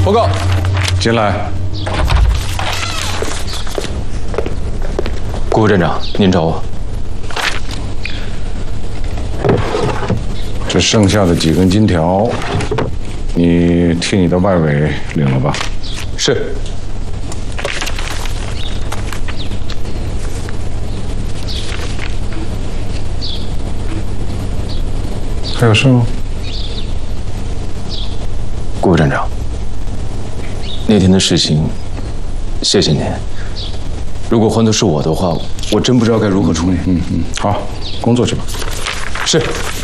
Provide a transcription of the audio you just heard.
报告， 进来。 顾副站长，您找我。 这剩下的几根金条，你替你的外围领了吧？ 是。 还有事吗？ 顾副站长，那天的事情，谢谢您。如果换作是我的话，我真不知道该如何处理。 好，工作去吧。 是。